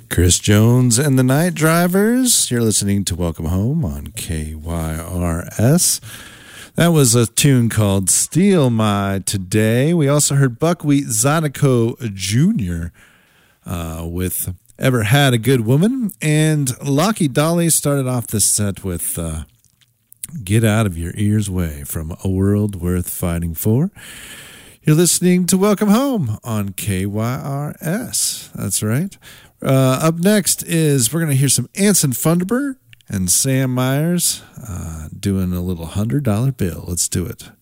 Chris Jones and the Night Drivers. You're listening to Welcome Home on KYRS. That was a tune called Steal My Today. We also heard Buckwheat Zydeco Jr. With Ever Had a Good Woman. And Lucky Dolly started off this set with Get Out of Your Ear's Way from A World Worth Fighting For. You're listening to Welcome Home on KYRS. That's right. Up next is we're going to hear some Anson Funderburgh and Sam Myers doing a little $100 bill. Let's do it.